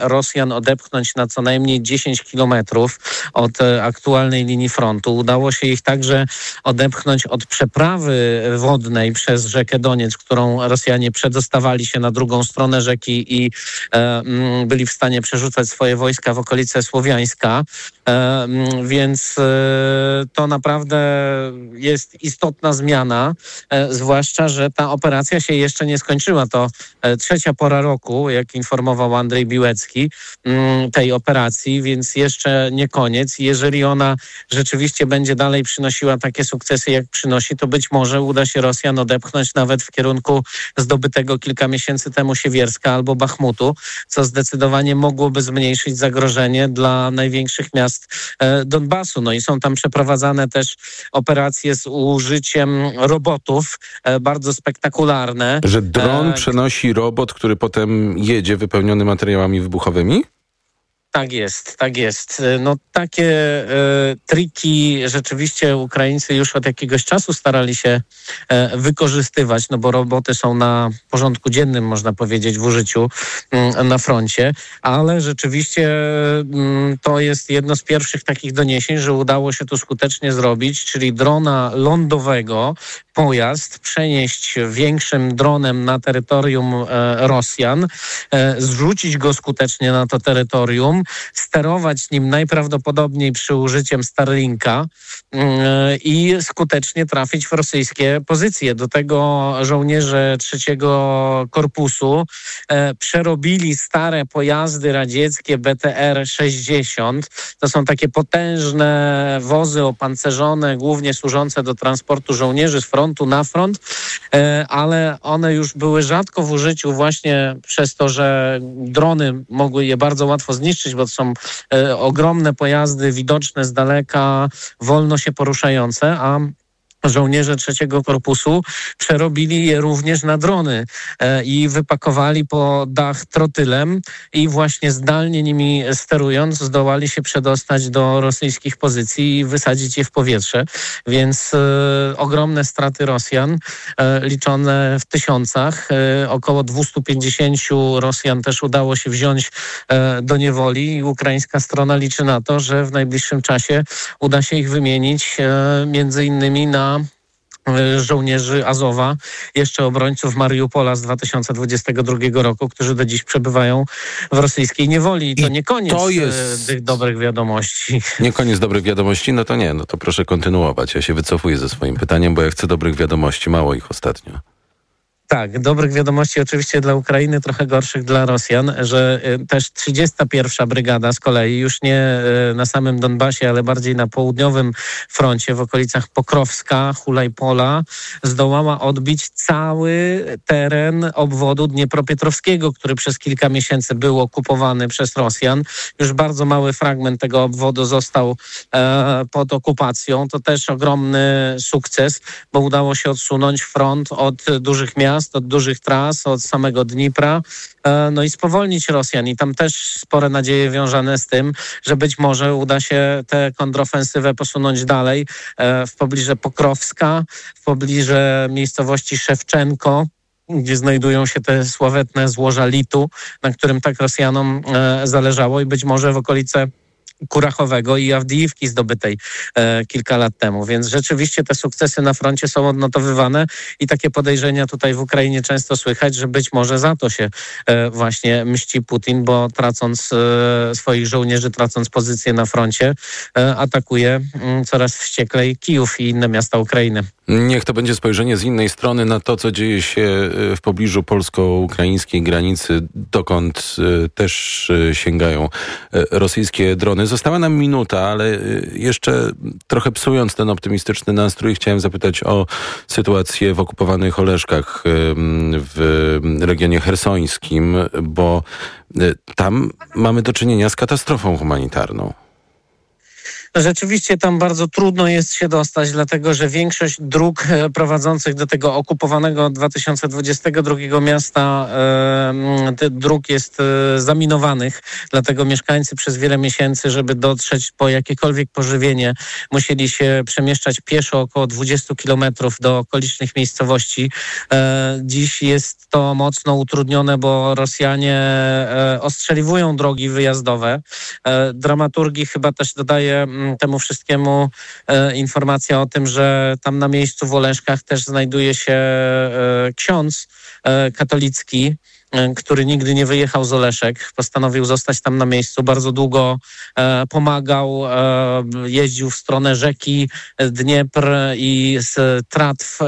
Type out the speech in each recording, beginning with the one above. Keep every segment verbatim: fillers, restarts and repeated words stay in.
Rosjan odepchnąć na co najmniej dziesięć kilometrów od aktualnej linii frontu. Udało się ich także odepchnąć od przeprawy wodnej przez rzekę Doniec, którą Rosjanie przedostawali się na drugą stronę rzeki i e, byli w stanie przerzucać swoje wojska w okolice Słowiańska. E, więc e, to naprawdę jest istotna zmiana, e, zwłaszcza, że ta operacja się jeszcze nie skończyła. To e, trzecia pora roku, jak informował Andrzej Biłecki, m, tej operacji, więc jeszcze nie koniec. Jeżeli ona rzeczywiście będzie dalej przynosiła takie sukcesy, jak przynosi, to być może uda się Rosjan odepchnąć nawet w kierunku zdobytego kilka miesięcy temu Siewierska albo Bachmutu, co zdecydowanie mogłoby zmniejszyć zagrożenie dla największych miast e, Donbasu. No i są tam przeprowadzane też operacje z użyciem robotów, e, bardzo spektakularne. Że dron e, przenosi robot, który potem jedzie wypełniony materiałami wybuchowymi? Tak jest, tak jest. No takie e, triki rzeczywiście Ukraińcy już od jakiegoś czasu starali się e, wykorzystywać, no bo roboty są na porządku dziennym, można powiedzieć, w użyciu m, na froncie, ale rzeczywiście m, to jest jedno z pierwszych takich doniesień, że udało się to skutecznie zrobić, czyli drona lądowego, pojazd przenieść większym dronem na terytorium e, Rosjan, e, zrzucić go skutecznie na to terytorium, sterować nim najprawdopodobniej przy użyciem Starlinka yy, i skutecznie trafić w rosyjskie pozycje. Do tego żołnierze trzeciego Korpusu yy, przerobili stare pojazdy radzieckie B T R sześćdziesiąt. To są takie potężne wozy opancerzone, głównie służące do transportu żołnierzy z frontu na front, yy, ale one już były rzadko w użyciu właśnie przez to, że drony mogły je bardzo łatwo zniszczyć, bo to są e, ogromne pojazdy, widoczne z daleka, wolno się poruszające, a żołnierze trzeciego Korpusu przerobili je również na drony e, i wypakowali po dach trotylem i właśnie zdalnie nimi sterując zdołali się przedostać do rosyjskich pozycji i wysadzić je w powietrze. Więc e, ogromne straty Rosjan, e, liczone w tysiącach. E, około dwieście pięćdziesiąt Rosjan też udało się wziąć e, do niewoli i ukraińska strona liczy na to, że w najbliższym czasie uda się ich wymienić e, między innymi na żołnierzy Azowa, jeszcze obrońców Mariupola z dwa tysiące dwudziestego drugiego roku, którzy do dziś przebywają w rosyjskiej niewoli. I to I nie koniec to jest... tych dobrych wiadomości. Nie koniec dobrych wiadomości? No to nie, no to proszę kontynuować. Ja się wycofuję ze swoim pytaniem, bo ja chcę dobrych wiadomości. Mało ich ostatnio. Tak, dobrych wiadomości oczywiście dla Ukrainy, trochę gorszych dla Rosjan, że też trzydziesta pierwsza Brygada z kolei, już nie na samym Donbasie, ale bardziej na południowym froncie, w okolicach Pokrowska, Hulajpola, zdołała odbić cały teren obwodu Dniepropietrowskiego, który przez kilka miesięcy był okupowany przez Rosjan. Już bardzo mały fragment tego obwodu został e, pod okupacją. To też ogromny sukces, bo udało się odsunąć front od dużych miast, od dużych tras, od samego Dnipra, no i spowolnić Rosjan. I tam też spore nadzieje wiązane z tym, że być może uda się tę kontrofensywę posunąć dalej w pobliże Pokrowska, w pobliże miejscowości Szewczenko, gdzie znajdują się te sławetne złoża litu, na którym tak Rosjanom zależało, i być może w okolice Kurachowego i Awdijiwki zdobytej e, kilka lat temu. Więc rzeczywiście te sukcesy na froncie są odnotowywane i takie podejrzenia tutaj w Ukrainie często słychać, że być może za to się e, właśnie mści Putin, bo tracąc e, swoich żołnierzy, tracąc pozycję na froncie, e, atakuje m, coraz wścieklej Kijów i inne miasta Ukrainy. Niech to będzie spojrzenie z innej strony na to, co dzieje się w pobliżu polsko-ukraińskiej granicy, dokąd też sięgają rosyjskie drony. Została nam minuta, ale jeszcze trochę psując ten optymistyczny nastrój, chciałem zapytać o sytuację w okupowanych Oleszkach w regionie chersońskim, bo tam mamy do czynienia z katastrofą humanitarną. Rzeczywiście tam bardzo trudno jest się dostać, dlatego że większość dróg prowadzących do tego okupowanego od dwa tysiące dwudziestego drugiego miasta e, tych dróg jest e, zaminowanych. Dlatego mieszkańcy przez wiele miesięcy, żeby dotrzeć po jakiekolwiek pożywienie, musieli się przemieszczać pieszo około dwadzieścia kilometrów do okolicznych miejscowości. E, dziś jest to mocno utrudnione, bo Rosjanie e, ostrzeliwują drogi wyjazdowe. E, dramaturgii chyba też dodaje temu wszystkiemu e, informacja o tym, że tam na miejscu w Oleszkach też znajduje się e, ksiądz e, katolicki, e, który nigdy nie wyjechał z Oleszek. Postanowił zostać tam na miejscu. Bardzo długo e, pomagał, e, jeździł w stronę rzeki Dniepr i z tratw e,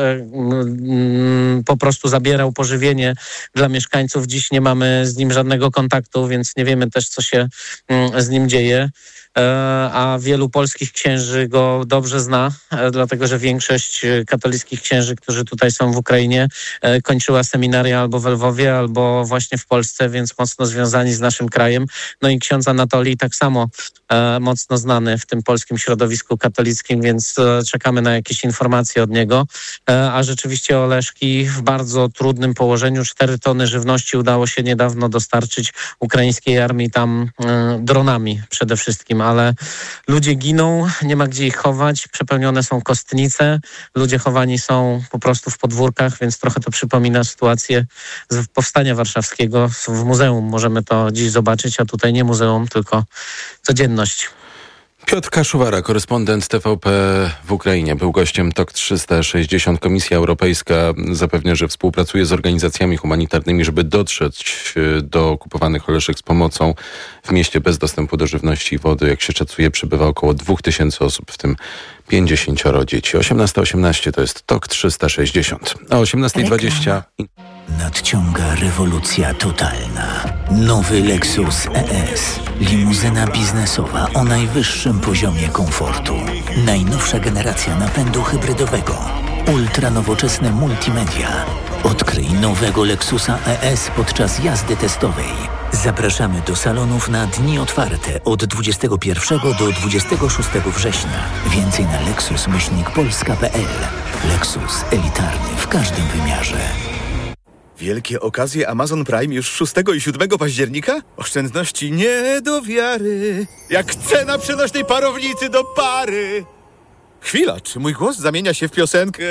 m, po prostu zabierał pożywienie dla mieszkańców. Dziś nie mamy z nim żadnego kontaktu, więc nie wiemy też, co się m, z nim dzieje. A wielu polskich księży go dobrze zna, dlatego że większość katolickich księży, którzy tutaj są w Ukrainie, kończyła seminaria albo w Lwowie, albo właśnie w Polsce, więc mocno związani z naszym krajem. No i ksiądz Anatolij tak samo mocno znany w tym polskim środowisku katolickim, więc czekamy na jakieś informacje od niego. A rzeczywiście Oleszki w bardzo trudnym położeniu. Cztery tony żywności udało się niedawno dostarczyć ukraińskiej armii tam dronami przede wszystkim, ale ludzie giną, nie ma gdzie ich chować, przepełnione są kostnice, ludzie chowani są po prostu w podwórkach, więc trochę to przypomina sytuację z Powstania Warszawskiego. W muzeum możemy to dziś zobaczyć, a tutaj nie muzeum, tylko codzienność. Piotr Kaszuwara, korespondent T V P w Ukrainie, był gościem T O K trzysta sześćdziesiąt. Komisja Europejska zapewnia, że współpracuje z organizacjami humanitarnymi, żeby dotrzeć do okupowanych Oleszek z pomocą. W mieście bez dostępu do żywności i wody, jak się szacuje, przebywa około dwóch tysięcy osób, w tym pięćdziesięcioro dzieci. osiemnasta osiemnaście to jest T O K trzysta sześćdziesiąt. A osiemnasta dwadzieścia... Nadciąga rewolucja totalna. Nowy Lexus E S. Limuzyna biznesowa o najwyższym poziomie komfortu. Najnowsza generacja napędu hybrydowego. Ultranowoczesne multimedia. Odkryj nowego Lexusa E S podczas jazdy testowej. Zapraszamy do salonów na dni otwarte od dwudziestego pierwszego do dwudziestego szóstego września. Więcej na lexus myślnik polska kropka p l. Lexus elitarny w każdym wymiarze. Wielkie okazje Amazon Prime już szóstego i siódmego października? Oszczędności nie do wiary. Jak cena przenośnej parownicy do pary. Chwila, czy mój głos zamienia się w piosenkę?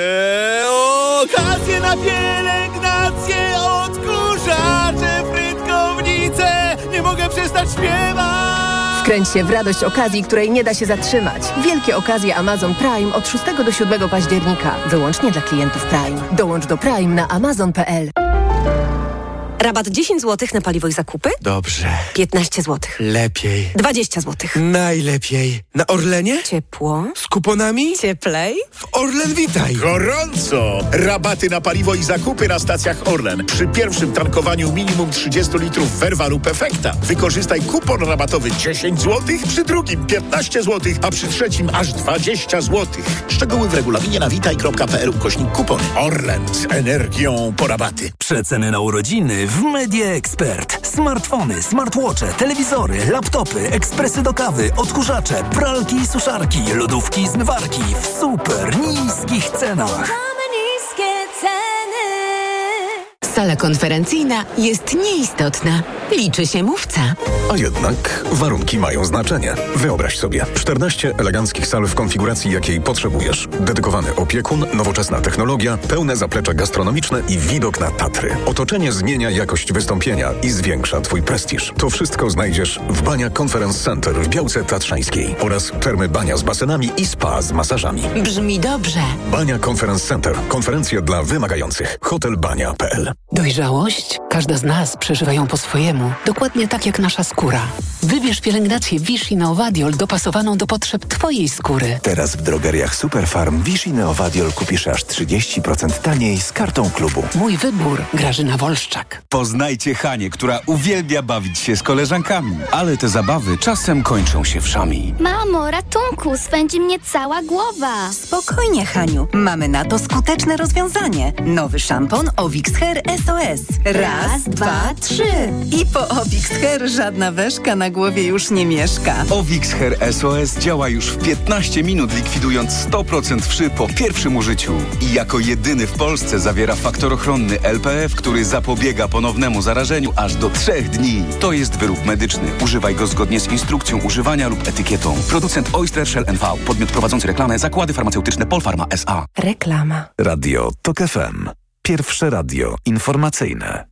Okazje na pielęgnację, odkurzacze, frytkownice. Nie mogę przestać śpiewać. Wkręć się w radość okazji, której nie da się zatrzymać. Wielkie okazje Amazon Prime od szóstego do siódmego października. Wyłącznie dla klientów Prime. Dołącz do Prime na amazon kropka p l. Rabat dziesięć złotych na paliwowe zakupy? Dobrze. piętnaście złotych. Lepiej. dwadzieścia złotych. Najlepiej. Na Orlenie? Ciepło. Z kuponami? Cieplej. W Orlen Witaj. Gorąco! Rabaty na paliwo i zakupy na stacjach Orlen. Przy pierwszym tankowaniu minimum trzydzieści litrów Verva lub Efekta. Wykorzystaj kupon rabatowy dziesięć złotych, przy drugim piętnaście złotych, a przy trzecim aż dwadzieścia złotych. Szczegóły w regulaminie na witaj kropka p l ukośnik kupony. Orlen z energią po rabaty. Przeceny na urodziny w Media Expert. Smartfony, smartwatche, telewizory, laptopy, ekspresy do kawy, odkurzacze, pralki i suszarki, lodówki i zmywarki w super niskich cenach. Mamy niskie ceny. Sala konferencyjna jest nieistotna. Liczy się mówca. A jednak warunki mają znaczenie. Wyobraź sobie, czternaście eleganckich sal w konfiguracji, jakiej potrzebujesz. Dedykowany opiekun, nowoczesna technologia, pełne zaplecze gastronomiczne i widok na Tatry. Otoczenie zmienia jakość wystąpienia i zwiększa Twój prestiż. To wszystko znajdziesz w Bania Conference Center w Białce Tatrzańskiej oraz termy Bania z basenami i spa z masażami. Brzmi dobrze. Bania Conference Center. Konferencje dla wymagających. hotel bania kropka p l. Dojrzałość? Każda z nas przeżywa ją po swojemu. Dokładnie tak jak nasza skóra. Wybierz pielęgnację Vichy Neovadiol dopasowaną do potrzeb Twojej skóry. Teraz w drogeriach Superfarm Vichy Neovadiol kupisz aż trzydzieści procent taniej z kartą klubu. Mój wybór. Grażyna Wolszczak. Poznajcie Hanię, która uwielbia bawić się z koleżankami. Ale te zabawy czasem kończą się wszami. Mamo, ratunku, swędzi mnie cała głowa. Spokojnie, Haniu. Mamy na to skuteczne rozwiązanie. Nowy szampon Ovix Hair S S O S. Raz, dwa, trzy. I po Ovix Hair żadna weszka na głowie już nie mieszka. Ovix Hair S O S działa już w piętnaście minut, likwidując sto procent wszy po pierwszym użyciu. I jako jedyny w Polsce zawiera faktor ochronny L P F, który zapobiega ponownemu zarażeniu aż do trzech dni. To jest wyrób medyczny. Używaj go zgodnie z instrukcją używania lub etykietą. Producent Oyster Shell N V. Podmiot prowadzący reklamę Zakłady Farmaceutyczne Polpharma S A. Reklama. Radio TOK F M. Pierwsze radio informacyjne.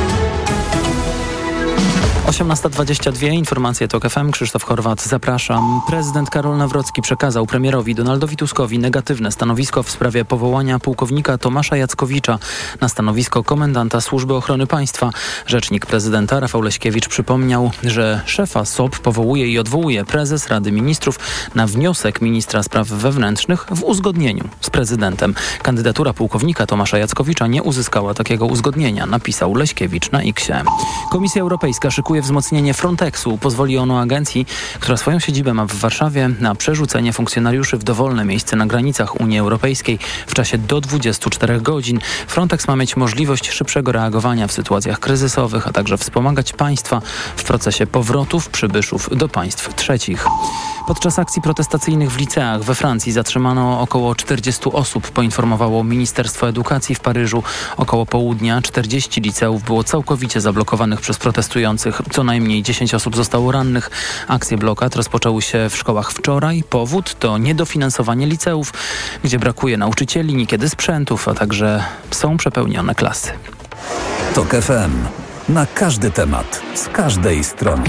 osiemnasta dwadzieścia dwa, informacje TOK F M, Krzysztof Horwat, zapraszam. Prezydent Karol Nawrocki przekazał premierowi Donaldowi Tuskowi negatywne stanowisko w sprawie powołania pułkownika Tomasza Jackowicza na stanowisko komendanta Służby Ochrony Państwa. Rzecznik prezydenta Rafał Leśkiewicz przypomniał, że szefa S O P powołuje i odwołuje prezes Rady Ministrów na wniosek ministra spraw wewnętrznych w uzgodnieniu z prezydentem. Kandydatura pułkownika Tomasza Jackowicza nie uzyskała takiego uzgodnienia, napisał Leśkiewicz na X-ie. Komisja Europejska szykuje wzmocnienie Frontexu. Pozwoli ono agencji, która swoją siedzibę ma w Warszawie, na przerzucenie funkcjonariuszy w dowolne miejsce na granicach Unii Europejskiej w czasie do dwudziestu czterech godzin. Frontex ma mieć możliwość szybszego reagowania w sytuacjach kryzysowych, a także wspomagać państwa w procesie powrotów przybyszów do państw trzecich. Podczas akcji protestacyjnych w liceach we Francji zatrzymano około czterdziestu osób, poinformowało Ministerstwo Edukacji w Paryżu. Około południa czterdzieści liceów było całkowicie zablokowanych przez protestujących. Co najmniej dziesięć osób zostało rannych. Akcje blokad rozpoczęły się w szkołach wczoraj. Powód to niedofinansowanie liceów, gdzie brakuje nauczycieli, niekiedy sprzętów, a także są przepełnione klasy. TOK F M. Na każdy temat, z każdej strony.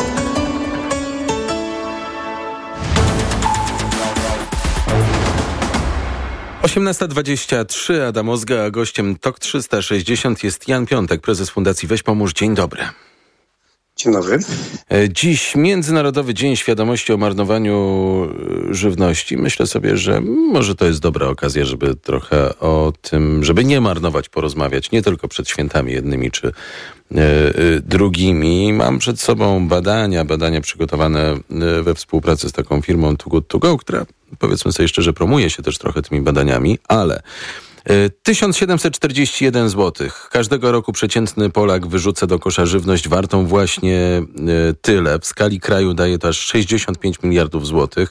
osiemnasta dwadzieścia trzy, Adam Ozga, a gościem TOK trzysta sześćdziesiąt jest Jan Piątek, prezes Fundacji Weź Pomóż. Dzień dobry. Dzień dobry. Dziś Międzynarodowy Dzień Świadomości o Marnowaniu Żywności. Myślę sobie, że może to jest dobra okazja, żeby trochę o tym, żeby nie marnować, porozmawiać, nie tylko przed świętami jednymi czy y, y, drugimi. Mam przed sobą badania, badania przygotowane we współpracy z taką firmą Too Good To Go, która, powiedzmy sobie szczerze, promuje się też trochę tymi badaniami, ale tysiąc siedemset czterdzieści jeden złotych. Każdego roku przeciętny Polak wyrzuca do kosza żywność wartą właśnie tyle. W skali kraju daje to aż sześćdziesiąt pięć miliardów złotych.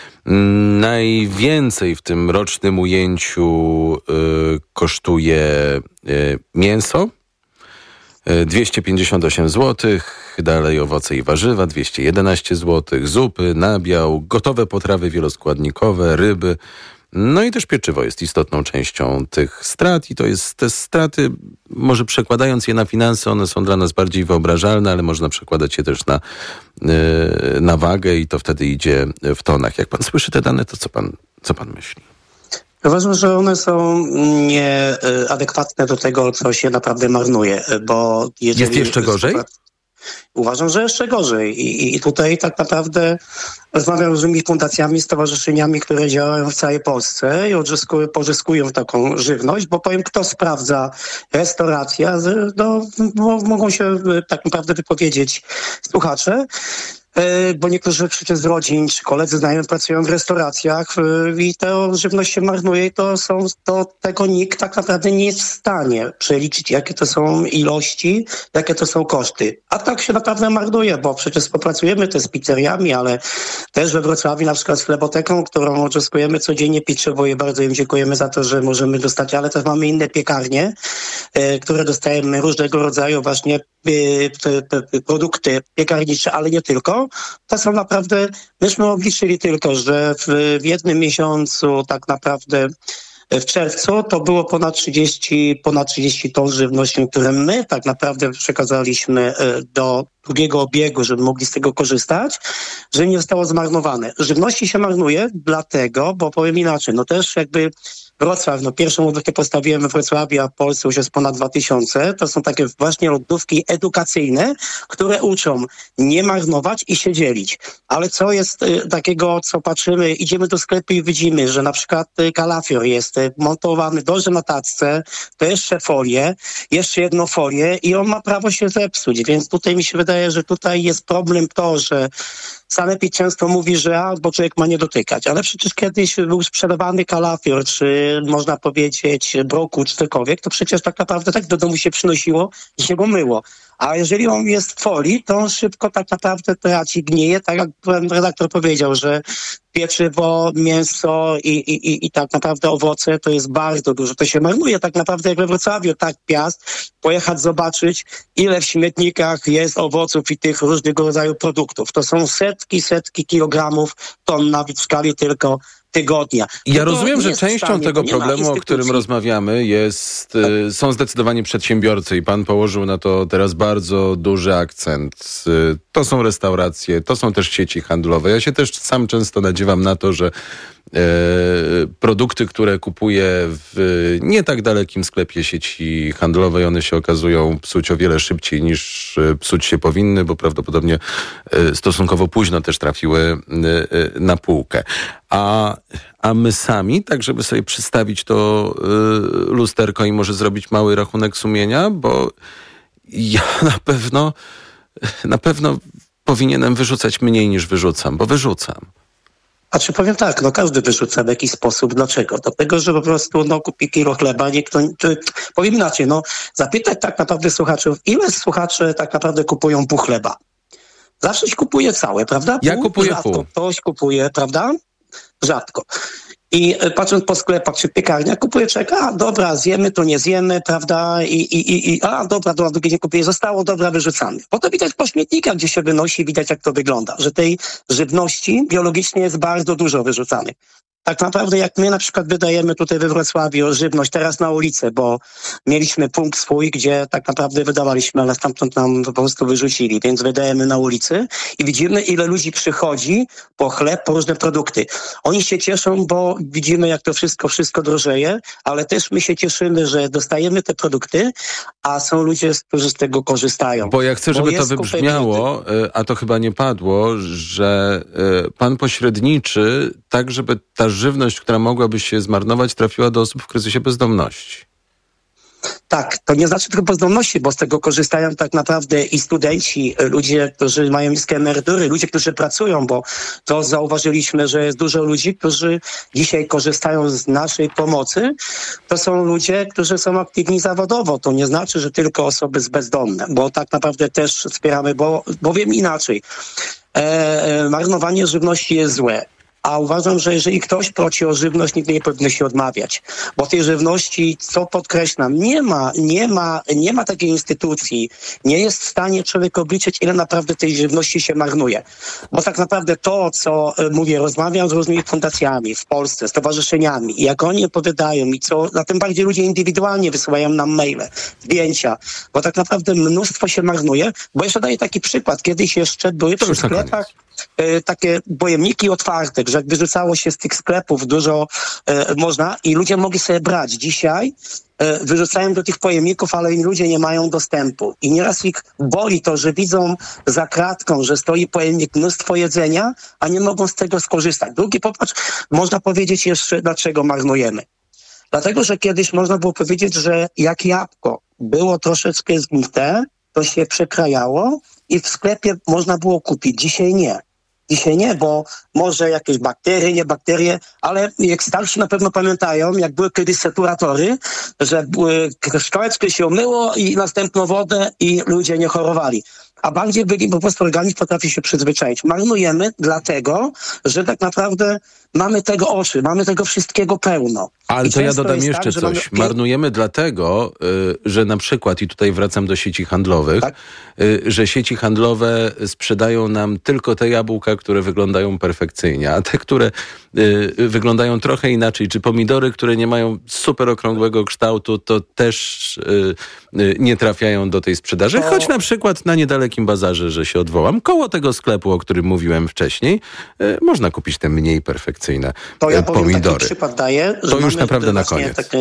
Najwięcej w tym rocznym ujęciu y, kosztuje y, mięso. dwieście pięćdziesiąt osiem złotych, dalej owoce i warzywa dwieście jedenaście złotych, zupy, nabiał, gotowe potrawy wieloskładnikowe, ryby. No i też pieczywo jest istotną częścią tych strat i to jest te straty, może przekładając je na finanse, one są dla nas bardziej wyobrażalne, ale można przekładać je też na, yy, na wagę i to wtedy idzie w tonach. Jak pan słyszy te dane, to co pan, co pan myśli? Uważam, że one są nieadekwatne do tego, co się naprawdę marnuje, bo jeżeli jest jeszcze gorzej? Uważam, że jeszcze gorzej. I, I tutaj tak naprawdę rozmawiam z różnymi fundacjami, stowarzyszeniami, które działają w całej Polsce i odzyskują, pozyskują taką żywność, bo powiem, kto sprawdza restauracja, no, mogą się tak naprawdę wypowiedzieć słuchacze. Bo niektórzy przecież z rodzin czy koledzy znajomi pracują w restauracjach i ta żywność się marnuje i to są, to tego nikt tak naprawdę nie jest w stanie przeliczyć, jakie to są ilości, jakie to są koszty. A tak się naprawdę marnuje, bo przecież współpracujemy też z pizzeriami, ale też we Wrocławiu na przykład z Chleboteką, którą oczekujemy codziennie pieczywo i bardzo im dziękujemy za to, że możemy dostać, ale też mamy inne piekarnie, które dostajemy różnego rodzaju właśnie te, te produkty piekarnicze, ale nie tylko. To są naprawdę, myśmy obliczyli tylko, że w, w jednym miesiącu tak naprawdę w czerwcu to było ponad trzydzieści, ponad trzydzieści ton żywności, które my tak naprawdę przekazaliśmy do drugiego obiegu, żeby mogli z tego korzystać, żeby nie zostało zmarnowane. Żywności się marnuje dlatego, bo powiem inaczej, no też jakby Wrocław, no pierwszą lodówkę postawiłem we Wrocławiu, a w Polsce już jest ponad dwa tysiące. To są takie właśnie lodówki edukacyjne, które uczą nie marnować i się dzielić. Ale co jest y, takiego, co patrzymy, idziemy do sklepu i widzimy, że na przykład y, kalafior jest y, montowany dobrze na tacce, to jeszcze folię, jeszcze jedną folię i on ma prawo się zepsuć. Więc tutaj mi się wydaje, że tutaj jest problem to, że Sanepid często mówi, że a, bo człowiek ma nie dotykać, ale przecież kiedyś był sprzedawany kalafior, czy można powiedzieć brokuł, czy cokolwiek, to przecież tak naprawdę tak do domu się przynosiło i się go myło. A jeżeli on jest w folii, to on szybko tak naprawdę traci, gnije, tak jak redaktor powiedział, że pieczywo, mięso i, i, i, i tak naprawdę owoce to jest bardzo dużo. To się marnuje tak naprawdę jak we Wrocławiu, tak Piast, pojechać zobaczyć, ile w śmietnikach jest owoców i tych różnego rodzaju produktów. To są setki, setki kilogramów, ton nawet w skali tylko tygodnia. Ja to rozumiem, że częścią stanie, tego problemu, o którym rozmawiamy, jest, y, są zdecydowanie przedsiębiorcy i pan położył na to teraz bardzo duży akcent. Y, to są restauracje, to są też sieci handlowe. Ja się też sam często nadziewam na to, że y, produkty, które kupuję w nie tak dalekim sklepie sieci handlowej, one się okazują psuć o wiele szybciej niż psuć się powinny, bo prawdopodobnie y, stosunkowo późno też trafiły y, y, na półkę. A, a my sami, tak żeby sobie przystawić to y, lusterko i może zrobić mały rachunek sumienia, bo ja na pewno, na pewno powinienem wyrzucać mniej niż wyrzucam, bo wyrzucam. A czy powiem tak, no każdy wyrzuca w jakiś sposób. Dlaczego? Dlatego, że po prostu no, kupi kilo chleba, nie kto, czy, powiem inaczej, no zapytać tak naprawdę słuchaczów, ile słuchacze tak naprawdę kupują pół chleba? Zawsze się kupuje całe, prawda? Pół, ja kupuję rzadko pół. Ktoś kupuje, prawda? Rzadko. I patrząc po sklepach czy piekarniach, kupuje człowiek, a dobra, zjemy, to nie zjemy, prawda, i, i, i, i a dobra, dobra, drugie nie kupuję, zostało, dobra, wyrzucamy. Potem widać po śmietnikach, gdzie się wynosi, widać jak to wygląda, że tej żywności biologicznie jest bardzo dużo wyrzucanych. Tak naprawdę jak my na przykład wydajemy tutaj we Wrocławiu żywność teraz na ulicę, bo mieliśmy punkt swój, gdzie tak naprawdę wydawaliśmy, ale stamtąd nam po prostu wyrzucili, więc wydajemy na ulicy i widzimy, ile ludzi przychodzi po chleb, po różne produkty. Oni się cieszą, bo widzimy, jak to wszystko, wszystko drożeje, ale też my się cieszymy, że dostajemy te produkty, a są ludzie, którzy z tego korzystają. Bo ja chcę, żeby to wybrzmiało, a to chyba nie padło, że pan pośredniczy tak, żeby ta żywność, która mogłaby się zmarnować, trafiła do osób w kryzysie bezdomności. Tak, to nie znaczy tylko bezdomności, bo z tego korzystają tak naprawdę i studenci, ludzie, którzy mają niskie emerytury, ludzie, którzy pracują, bo to zauważyliśmy, że jest dużo ludzi, którzy dzisiaj korzystają z naszej pomocy. To są ludzie, którzy są aktywni zawodowo. To nie znaczy, że tylko osoby bezdomne, bo tak naprawdę też wspieramy, bo bowiem inaczej. E, e, marnowanie żywności jest złe. A uważam, że jeżeli ktoś prosi o żywność, nikt nie powinno się odmawiać. Bo tej żywności, co podkreślam, nie ma, nie ma, nie ma takiej instytucji, nie jest w stanie człowiek obliczyć, ile naprawdę tej żywności się marnuje. Bo tak naprawdę to, co mówię, rozmawiam z różnymi fundacjami w Polsce, stowarzyszeniami, i jak oni opowiadają i co, na tym bardziej ludzie indywidualnie wysyłają nam maile, zdjęcia, bo tak naprawdę mnóstwo się marnuje. Bo jeszcze daję taki przykład. Kiedyś jeszcze były przy sklepach takie pojemniki otwarte, że jak wyrzucało się z tych sklepów dużo e, można i ludzie mogli sobie brać. Dzisiaj e, wyrzucają do tych pojemników, ale im ludzie nie mają dostępu. I nieraz ich boli to, że widzą za kratką, że stoi pojemnik, mnóstwo jedzenia, a nie mogą z tego skorzystać. Drugi popatrz, można powiedzieć jeszcze, dlaczego marnujemy. Dlatego, że kiedyś można było powiedzieć, że jak jabłko było troszeczkę zgnite, to się przekrajało i w sklepie można było kupić. Dzisiaj nie. Dzisiaj nie, bo może jakieś bakterie, nie bakterie, ale jak starsi na pewno pamiętają, jak były kiedyś saturatory, że szkałeczkę się umyło i następną wodę i ludzie nie chorowali. A bardziej byli, po prostu organizm potrafi się przyzwyczaić. Marnujemy dlatego, że tak naprawdę mamy tego oczy, mamy tego wszystkiego pełno. Ale I to ja dodam jeszcze tak, coś. mamy... Marnujemy dlatego, y, że na przykład, i tutaj wracam do sieci handlowych, tak? y, że sieci handlowe sprzedają nam tylko te jabłka, które wyglądają perfekcyjnie, a te, które y, wyglądają trochę inaczej, czy pomidory, które nie mają super okrągłego kształtu, to też y, y, nie trafiają do tej sprzedaży. To... Choć na przykład na niedalekim bazarze, że się odwołam, koło tego sklepu, o którym mówiłem wcześniej, y, można kupić te mniej perfekcyjne to ja pomidory. Taki przykład daję, że to już mamy naprawdę na koniec. Takie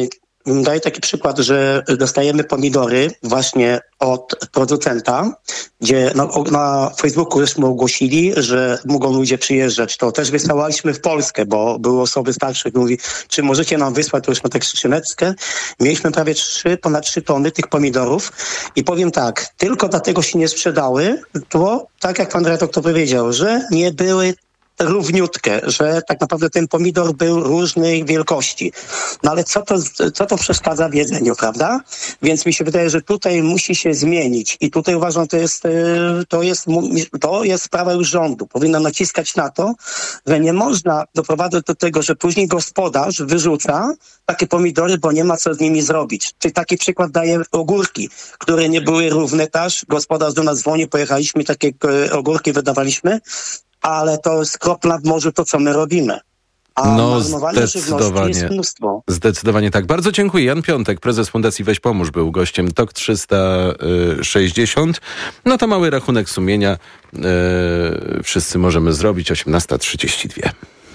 daję taki przykład, że dostajemy pomidory właśnie od producenta, gdzie na, na Facebooku żeśmy ogłosili, że mogą ludzie przyjeżdżać. To też wysyłaliśmy w Polskę, bo były osoby starsze, mówi, czy możecie nam wysłać, to już ma tak skrzyneczkę. Mieliśmy prawie trzy, ponad trzy tony tych pomidorów i powiem tak, tylko dlatego się nie sprzedały, to tak jak pan redaktor powiedział, że nie były równiutkie, że tak naprawdę ten pomidor był różnej wielkości. No ale co to, co to przeszkadza w jedzeniu, prawda? Więc mi się wydaje, że tutaj musi się zmienić i tutaj uważam, to jest, to jest, to jest sprawa już rządu. Powinno naciskać na to, że nie można doprowadzać do tego, że później gospodarz wyrzuca takie pomidory, bo nie ma co z nimi zrobić. Czyli taki przykład daje ogórki, które nie były równe też. Gospodarz do nas dzwoni, pojechaliśmy, takie ogórki wydawaliśmy, ale to jest kropla w morzu to, co my robimy. A no marnowanie żywności jest mnóstwo. Zdecydowanie tak. Bardzo dziękuję. Jan Piątek, prezes Fundacji Weź Pomóż, był gościem Tok trzysta sześćdziesiąt. No to mały rachunek sumienia. Yy, wszyscy możemy zrobić. osiemnasta trzydzieści dwa.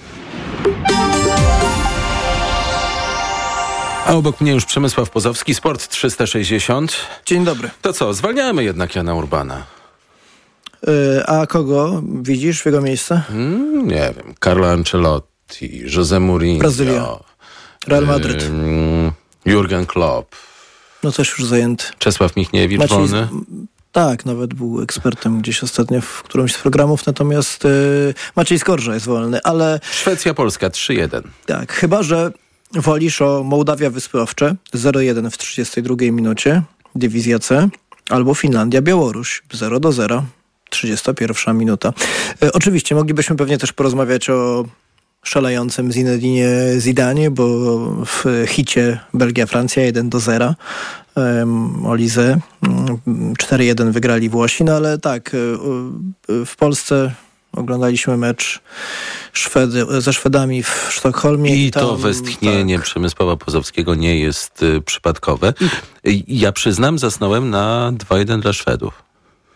A obok mnie już Przemysław Pozowski, Sport trzysta sześćdziesiąt. Dzień dobry. To co, zwalniamy jednak Jana Urbana. A kogo widzisz w jego miejsce? Hmm, nie wiem. Carlo Ancelotti, José Mourinho. Brazylia. Real Madryt. Yy, Jurgen Klopp. No też już zajęty. Czesław Michniewicz, Maciej, wolny? Tak, nawet był ekspertem gdzieś ostatnio w którymś z programów, natomiast yy, Maciej Skorża jest wolny, ale... Szwecja-Polska trzy jeden. Tak, chyba że wolisz o Mołdawia Wyspy Owcze zero jeden w trzydziestej drugiej minucie, dywizja C, albo Finlandia-Białoruś zero do zera. trzydziesta pierwsza minuta. E, oczywiście moglibyśmy pewnie też porozmawiać o szalejącym Zinedinie Zidanie, bo w hicie Belgia-Francja jeden do zera um, Olize cztery jeden wygrali Włosi, no ale tak, w Polsce oglądaliśmy mecz Szwedy, ze Szwedami w Sztokholmie. I, I tam, to westchnienie tak. Przemysława Pozowskiego nie jest y, przypadkowe. I... Ja przyznam, zasnąłem na dwa jeden dla Szwedów.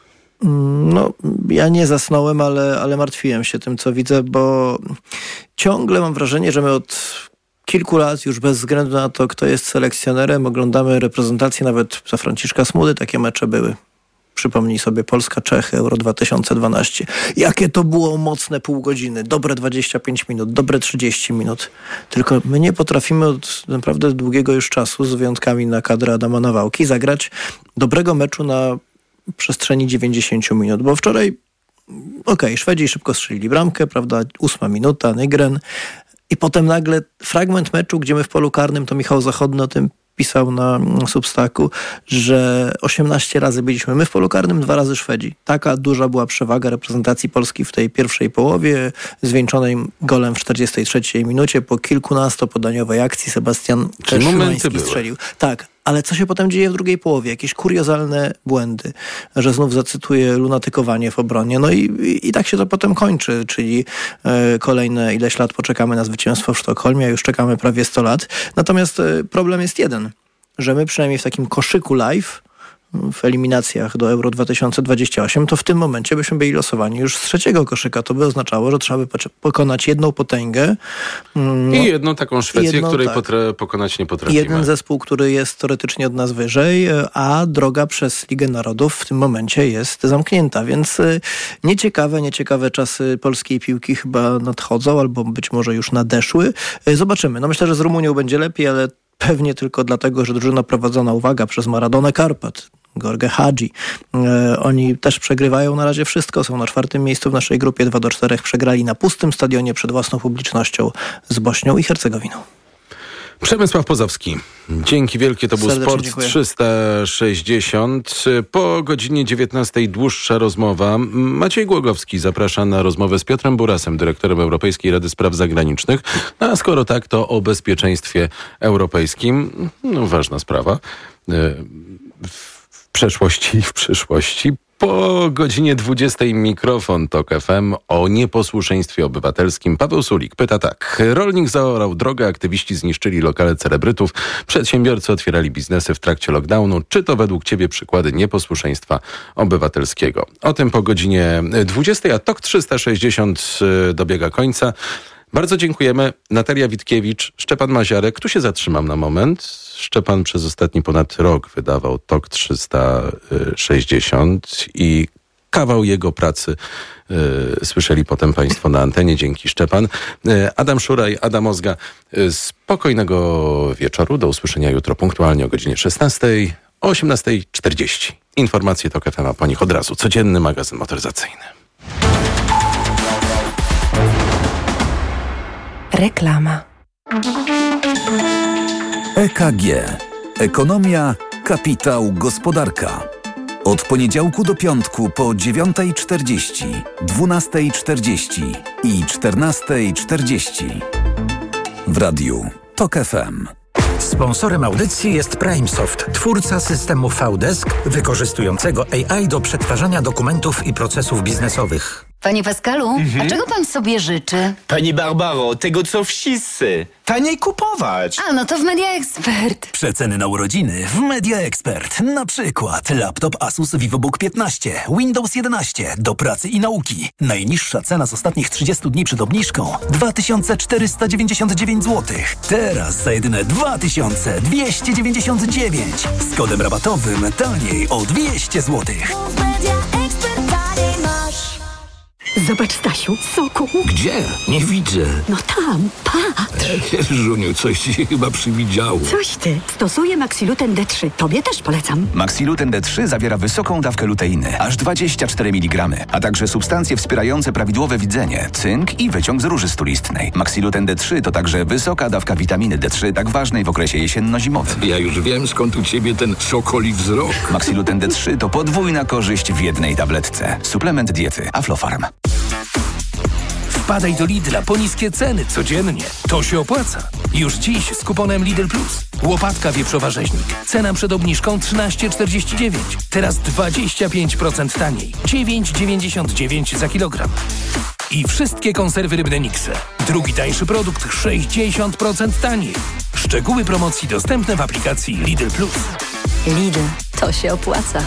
No, ja nie zasnąłem, ale, ale martwiłem się tym, co widzę, bo ciągle mam wrażenie, że my od kilku lat, już bez względu na to, kto jest selekcjonerem, oglądamy reprezentację, nawet za Franciszka Smudy takie mecze były. Przypomnij sobie Polska-Czechy, Euro dwa tysiące dwanaście. Jakie to było mocne pół godziny, dobre dwadzieścia pięć minut, dobre trzydzieści minut. Tylko my nie potrafimy od naprawdę długiego już czasu, z wyjątkami na kadrę Adama Nawałki, zagrać dobrego meczu na przestrzeni dziewięćdziesiąt minut, bo wczoraj okej, okay, Szwedzi szybko strzelili bramkę, prawda, ósma minuta, Nygren i potem nagle fragment meczu, gdzie my w polu karnym, to Michał Zachodny o tym pisał na Substacku, że osiemnaście razy byliśmy my w polu karnym, dwa razy Szwedzi. Taka duża była przewaga reprezentacji Polski w tej pierwszej połowie, zwieńczonej golem w czterdziestej trzeciej minucie. Po kilkunastopodaniowej akcji Sebastian Szymański strzelił. Tak, ale co się potem dzieje w drugiej połowie? Jakieś kuriozalne błędy, że znów zacytuję lunatykowanie w obronie. No i, i, i tak się to potem kończy, czyli e, kolejne ileś lat poczekamy na zwycięstwo w Sztokholmie, a już czekamy prawie sto lat. Natomiast e, problem jest jeden, że my przynajmniej w takim koszyku live, w eliminacjach do Euro dwa tysiące dwudziestego ósmego, to w tym momencie byśmy byli losowani już z trzeciego koszyka. To by oznaczało, że trzeba by pokonać jedną potęgę. No, I jedną taką Szwecję, jedną, której tak. potra- pokonać nie potrafimy. Jeden zespół, który jest teoretycznie od nas wyżej, a droga przez Ligę Narodów w tym momencie jest zamknięta. Więc nieciekawe, nieciekawe czasy polskiej piłki chyba nadchodzą, albo być może już nadeszły. Zobaczymy. No myślę, że z Rumunią będzie lepiej, ale pewnie tylko dlatego, że drużyna prowadzona, uwaga, przez Maradonę Karpat, Gorge Hadzi. E, oni też przegrywają na razie wszystko. Są na czwartym miejscu w naszej grupie. dwa do czterech przegrali na pustym stadionie przed własną publicznością z Bośnią i Hercegowiną. Przemysław Pozowski. Dzięki wielkie, to był Serdecznie Sport dziękuję. trzysta sześćdziesiąt. Po godzinie dziewiętnastej dłuższa rozmowa. Maciej Głogowski zaprasza na rozmowę z Piotrem Burasem, dyrektorem Europejskiej Rady Spraw Zagranicznych. A skoro tak, to o bezpieczeństwie europejskim. No, ważna sprawa. W przeszłości i w przyszłości. Po godzinie dwudziestej mikrofon Tok F M o nieposłuszeństwie obywatelskim. Paweł Sulik pyta tak. Rolnik zaorał drogę, aktywiści zniszczyli lokale celebrytów, przedsiębiorcy otwierali biznesy w trakcie lockdownu. Czy to według ciebie przykłady nieposłuszeństwa obywatelskiego? O tym po godzinie dwudziestej, a Tok trzysta sześćdziesiąt dobiega końca. Bardzo dziękujemy. Natalia Witkiewicz, Szczepan Maziarek. Tu się zatrzymam na moment. Szczepan przez ostatni ponad rok wydawał T O K trzysta sześćdziesiąt i kawał jego pracy y, słyszeli potem państwo na antenie. Dzięki, Szczepan. Y, Adam Szuraj, Adam Ozga. Y, spokojnego wieczoru. Do usłyszenia jutro punktualnie o godzinie szesnastej, o osiemnastej czterdzieści. Informacje T O K F M, a po nich od razu codzienny magazyn motoryzacyjny. Reklama. E K G. Ekonomia, kapitał, gospodarka. Od poniedziałku do piątku po dziewiątej czterdzieści, dwunastej czterdzieści i czternastej czterdzieści. W radiu T O K F M. Sponsorem audycji jest PrimeSoft, twórca systemu V-Desk wykorzystującego A I do przetwarzania dokumentów i procesów biznesowych. Panie Pascalu, Mhm. a czego pan sobie życzy? Pani Barbaro, tego co wszyscy. Taniej kupować. A, no to w Media Expert. Przeceny na urodziny w Media Expert. Na przykład laptop Asus VivoBook piętnaście, Windows jedenaście do pracy i nauki. Najniższa cena z ostatnich trzydziestu dni przed obniżką dwa tysiące czterysta dziewięćdziesiąt dziewięć złotych. Teraz za jedyne dwa tysiące dwieście dziewięćdziesiąt dziewięć. Z kodem rabatowym taniej o dwieście złotych. Zobacz, Stasiu, soku. Gdzie? Nie widzę. No tam, patrz. Żuniu, coś ci się chyba przywidziało. Coś ty. Stosuję Maxiluten D trzy. Tobie też polecam. Maxiluten D trzy zawiera wysoką dawkę luteiny, aż dwadzieścia cztery miligramy, a także substancje wspierające prawidłowe widzenie, cynk i wyciąg z róży stulistnej. Maxiluten D trzy to także wysoka dawka witaminy D trzy, tak ważnej w okresie jesienno-zimowym. Ja już wiem, skąd u ciebie ten sokoli wzrok. Maxiluten D trzy to podwójna korzyść w jednej tabletce. Suplement diety Aflofarm. Wpadaj do Lidla po niskie ceny codziennie. To się opłaca. Już dziś z kuponem Lidl Plus. Łopatka wieprzowa rzeźnik. Cena przed obniżką trzynaście czterdzieści dziewięć. Teraz dwadzieścia pięć procent taniej. dziewięć dziewięćdziesiąt dziewięć za kilogram. I wszystkie konserwy rybne Nixe. Drugi tańszy produkt sześćdziesiąt procent taniej. Szczegóły promocji dostępne w aplikacji Lidl Plus. Lidl, to się opłaca.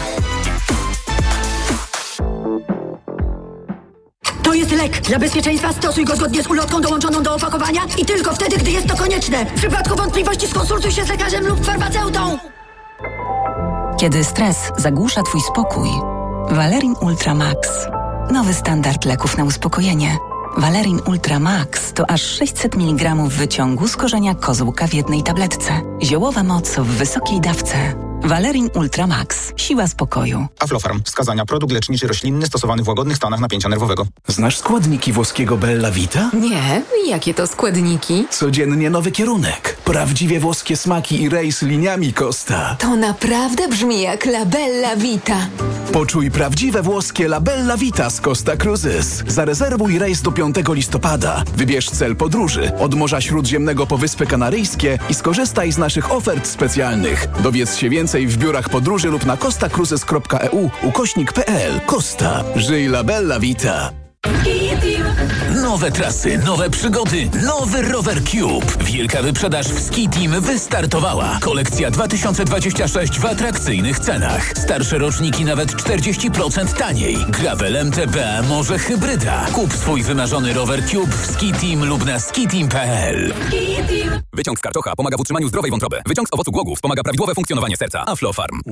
To jest lek. Dla bezpieczeństwa stosuj go zgodnie z ulotką dołączoną do opakowania i tylko wtedy, gdy jest to konieczne. W przypadku wątpliwości skonsultuj się z lekarzem lub farmaceutą. Kiedy stres zagłusza twój spokój, Valerin Ultra Max. Nowy standard leków na uspokojenie. Valerin Ultra Max to aż sześćset miligramów wyciągu z korzenia kozłka w jednej tabletce. Ziołowa moc w wysokiej dawce. Valerin Ultra Max. Siła spokoju. Aflofarm. Wskazania: produkt leczniczy roślinny stosowany w łagodnych stanach napięcia nerwowego. Znasz składniki włoskiego Bella Vita? Nie, jakie to składniki? Codziennie nowy kierunek. Prawdziwie włoskie smaki i rejs liniami Costa. To naprawdę brzmi jak La Bella Vita. Poczuj prawdziwe włoskie La Bella Vita z Costa Cruises. Zarezerwuj rejs do piątego listopada. Wybierz cel podróży od Morza Śródziemnego po Wyspy Kanaryjskie i skorzystaj z naszych ofert specjalnych. Dowiedz się więcej w biurach podróży lub na costacruises kropka e u ukośnik kropka p l. Costa. Żyj La Bella Vita. Nowe trasy, nowe przygody, nowy Rower Cube. Wielka wyprzedaż w Ski Team wystartowała. Kolekcja dwa tysiące dwadzieścia sześć w atrakcyjnych cenach. Starsze roczniki nawet czterdzieści procent taniej. Gravel, M T B, może hybryda. Kup swój wymarzony Rower Cube w Ski Team lub na skiteam kropka p l. Wyciąg z karczocha pomaga w utrzymaniu zdrowej wątroby. Wyciąg z owocu głogów pomaga prawidłowe funkcjonowanie serca. Aflofarm.